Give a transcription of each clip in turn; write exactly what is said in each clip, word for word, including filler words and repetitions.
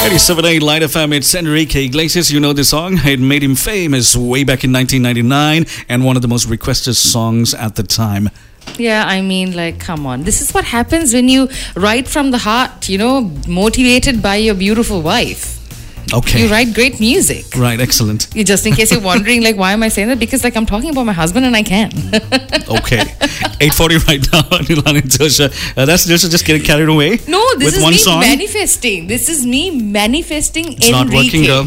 eighty-seven point eight Light F M, it's Enrique Iglesias. You know the song. It made him famous way back in nineteen ninety-nine and one of the most requested songs at the time. Yeah, I mean, like, come on. This is what happens when you write from the heart, you know, motivated by your beautiful wife. Okay. You write great music. Right, excellent. You, just in case you're wondering, like, why am I saying that? Because, like, I'm talking about my husband and I can. Okay. eight forty right now, Nilani Dosha. Uh, that's Dosha just getting carried away. No, this with is one me song. manifesting. This is me manifesting It's not working, girl.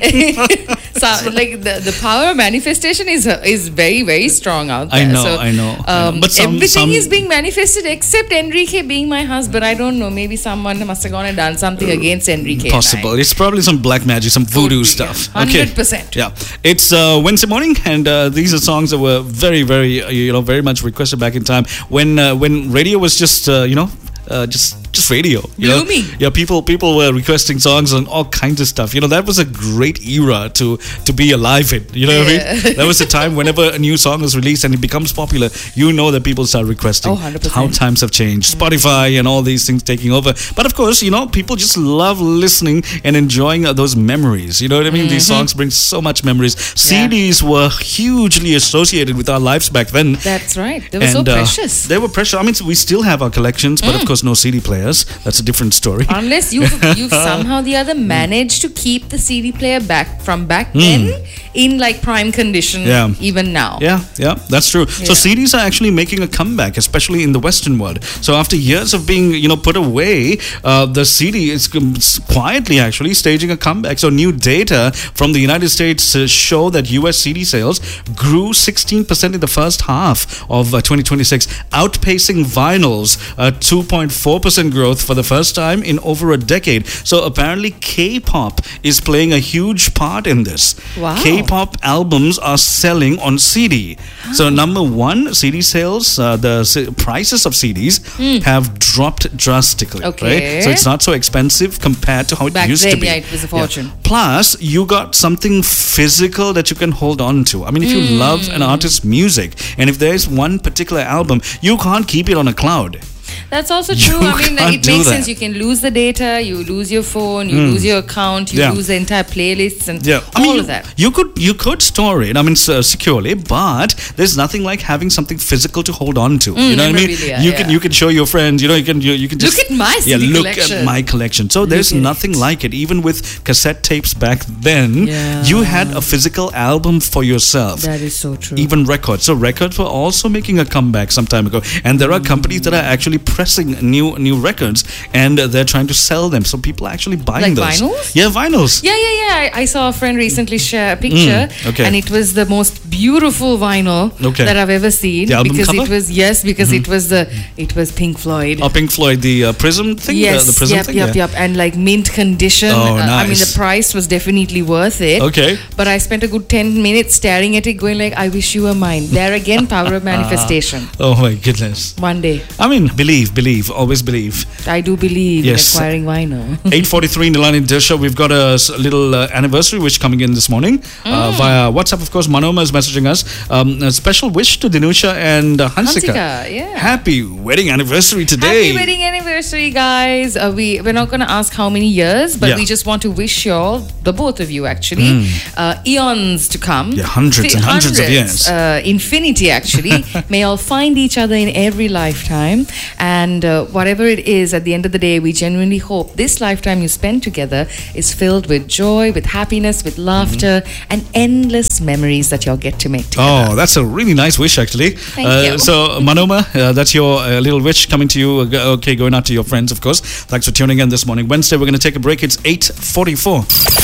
So, like, the, the power of manifestation is uh, is very, very strong out there. I know, so, I know. Um, I know. But some, everything some, is being manifested except Enrique being my husband. I don't know. Maybe someone must have gone and done something against Enrique. Possible. It's probably some black magic, some voodoo stuff. one hundred percent. Okay. Yeah. It's uh, Wednesday morning, and uh, these are songs that were very, very, uh, you know, very much requested back in time when uh, when radio was just, uh, you know, uh, just just radio. You know? Blooming. Yeah, people people were requesting songs and all kinds of stuff. You know, that was a great era to to be alive in. You know what Yeah. I mean? That was the time whenever a new song is released and it becomes popular, you know that people start requesting. Oh, one hundred percent. How times have changed. Spotify and all these things taking over. But of course, you know, people just love listening and enjoying uh, those memories. You know what I mean? Mm-hmm. These songs bring so much memories. C Ds were hugely associated with our lives back then. That's right. They were so And, uh, precious. they were precious. I mean, we still have our collections, but of course, no C D players. That's a different story. Unless you've, you've somehow the other managed to keep the C D player back from back then in like prime condition, Yeah. even now. Yeah, yeah, that's true. So Yeah. C Ds are actually making a comeback, especially in the Western world. So after years of being, you know, put away, uh, the C D is quietly actually staging a comeback. So new data from the United States uh, show that U S C D sales grew sixteen percent in the first half of uh, twenty twenty-six, outpacing vinyl's uh, two point four percent growth for the first time in over a decade. So apparently K-pop is playing a huge part in this. Wow. K-pop albums are selling on C D. So number one, C D sales, uh, the c- prices of C Ds have dropped drastically. Okay. Right? So it's not so expensive compared to how it Back used then, to be. yeah, it was a fortune. Plus, you got something physical that you can hold on to. I mean, if you love an artist's music, and if there's one particular album, you can't keep it on a cloud. That's also You true. I mean, can't it do makes that. sense. You can lose the data, you lose your phone, you lose your account, you Yeah. lose the entire playlists and Yeah, I all mean, you, of that. you could you could store it. I mean, uh, securely, but there's nothing like having something physical to hold on to. you know what I mean? memorabilia, You yeah. can you can show your friends. You know, you can you, you can just Look at my C yeah, D look collection. at my collection. So there's at nothing it. like it. Even with cassette tapes back then, Yeah. you had a physical album for yourself. That is so true. Even records. So records were also making a comeback some time ago, and there are companies that are actually pressing new new records, and uh, they're trying to sell them. So people are actually buying Like those. vinyls? Yeah, vinyls. Yeah, yeah, yeah. I, I saw a friend recently share a picture, Mm, okay. and it was the most beautiful vinyl Okay. that I've ever seen. The album because cover? it was yes, because it was the it was Pink Floyd. Oh, Pink Floyd, the uh, Prism thing? Yes, the, the Prism yep, thing? yep, yeah. yep, and like mint condition. Oh, Uh, I mean, nice. the price was definitely worth it. Okay. But I spent a good ten minutes staring at it, going like, "I wish you were mine." There again, power of manifestation. Oh my goodness. One day, I mean, believe, believe, always believe. I do believe Yes. in acquiring vinyl. eight forty-three Nilani Disha. We've got a s- little uh, anniversary wish coming in this morning uh, via WhatsApp. Of course, Manoma is messaging us. Um, a special wish to Dinusha and uh, Hansika. Hansika, yeah. Happy wedding anniversary today. Happy wedding anniversary, guys! Uh, we we're not going to ask how many years, but Yeah. we just want to wish you all, the both of you actually, uh, eons to come. Yeah, hundreds and hundreds of years. Uh, infinity, actually. May all find each other in every lifetime, and uh, whatever it is, at the end of the day, we genuinely hope this lifetime you spend together is filled with joy, with happiness, with laughter, and endless memories that you'll get to make together. Oh, that's a really nice wish, actually. Thank uh, you. So, Manoma, uh, that's your uh, little wish coming to you. Uh, go- okay, going out to your friends, of course. Thanks for tuning in this morning. Wednesday, we're going to take a break. It's eight forty-four.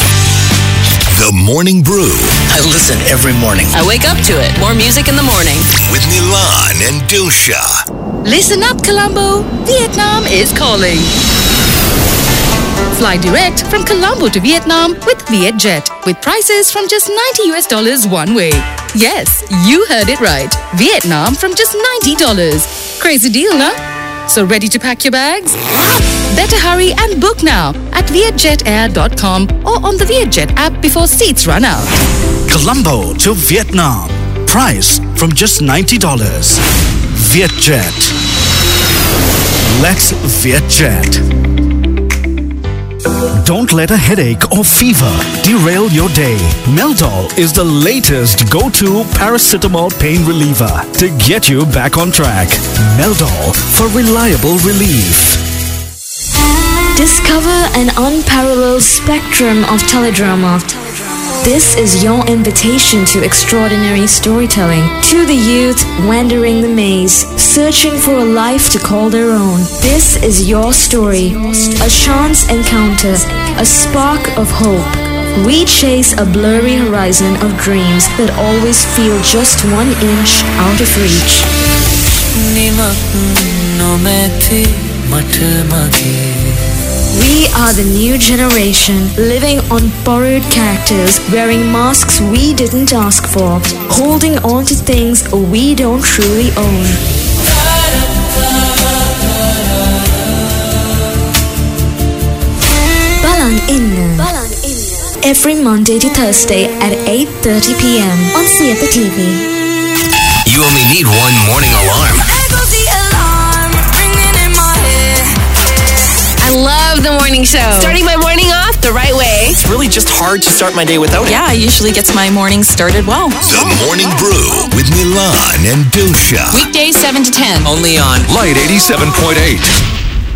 The Morning Brew I listen every morning. I wake up to it. More music in the morning. with Nilan and Dusha. Listen up, Colombo. Vietnam is calling. Fly direct from Colombo to Vietnam with Vietjet, with prices from just ninety U S dollars one way. Yes, you heard it right. Vietnam from just ninety dollars. Crazy deal, nah? So ready to pack your bags? Better hurry and book now at vietjet air dot com or on the Vietjet app before seats run out. Colombo to Vietnam. Price from just ninety dollars. Vietjet. Let's Vietjet. Don't let a headache or fever derail your day. Meldol is the latest go-to paracetamol pain reliever to get you back on track. Meldol for reliable relief. Discover an unparalleled spectrum of teledrama. This is your invitation to extraordinary storytelling. To the youth wandering the maze, searching for a life to call their own. This is your story. A chance encounter, a spark of hope. We chase a blurry horizon of dreams that always feel just one inch out of reach. We are the new generation, living on borrowed characters, wearing masks we didn't ask for, holding on to things we don't truly own. Balang Inna. Every Monday to Thursday at eight thirty p.m. on Siapa T V. You only need one morning alarm. I love the morning show. Starting my morning off the right way. It's really just hard to start my day without it. Yeah, usually gets my morning started well. The Morning Brew with Milan and Dusha. Weekdays seven to ten. Only on Light eighty-seven point eight.